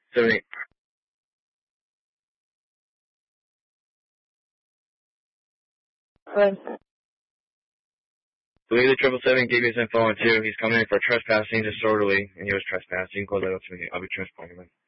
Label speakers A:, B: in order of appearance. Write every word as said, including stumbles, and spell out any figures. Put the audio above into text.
A: Seven eight.
B: Good.
A: Believe the triple seven gave you his info on two. He's coming in for trespassing disorderly, and he was trespassing. You can close that up to me. I'll be transporting him.